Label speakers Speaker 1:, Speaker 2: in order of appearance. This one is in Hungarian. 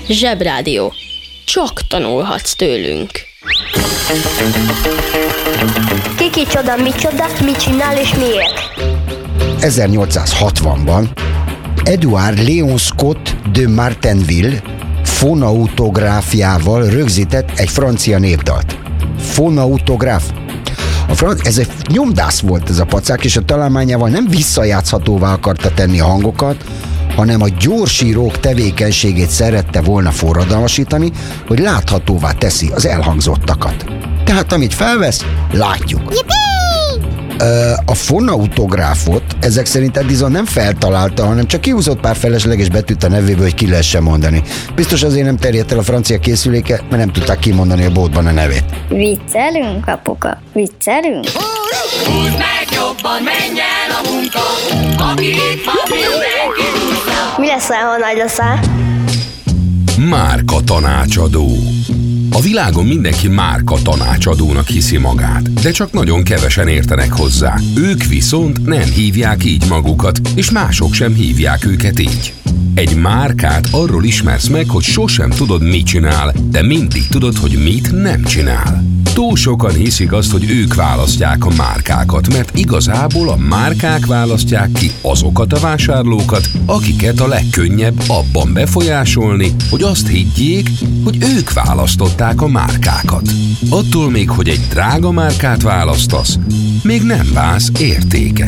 Speaker 1: Zsebrádió. Csak tanulhatsz tőlünk.
Speaker 2: Kicsoda, micsoda, mit csinál és miért?
Speaker 3: 1860-ban Edouard Léon Scott de Martinville fonautográfiával rögzített egy francia népdalt. Fonautográf. Ez egy nyomdász volt ez a pacák, és a találmányával nem visszajátszhatóvá akarta tenni a hangokat, hanem a gyorsírók tevékenységét szerette volna forradalmasítani, hogy láthatóvá teszi az elhangzottakat. Tehát amit felvesz, látjuk. A fonautográfot ezek szerint Edison nem feltalálta, hanem csak kihúzott pár felesleges betűt a nevéből, hogy ki lehessen mondani. Biztos azért nem terjedt el a francia készüléke, mert nem tudták kimondani a boltban a nevét.
Speaker 2: Viccelünk, apuka? Viccelünk?
Speaker 4: Húzd meg jobban, menj el a munka, aki itt van, mindenki húzza.
Speaker 2: Mi leszel, ha nagy leszel?
Speaker 5: Márka tanácsadó. A világon mindenki márka tanácsadónak hiszi magát, de csak nagyon kevesen értenek hozzá. Ők viszont nem hívják így magukat, és mások sem hívják őket így. Egy márkát arról ismersz meg, hogy sosem tudod, mit csinál, de mindig tudod, hogy mit nem csinál. Túl sokan hiszik azt, hogy ők választják a márkákat, mert igazából a márkák választják ki azokat a vásárlókat, akiket a legkönnyebb abban befolyásolni, hogy azt higgyék, hogy ők választották a márkákat. Attól még, hogy egy drága márkát választasz, még nem válsz értékes.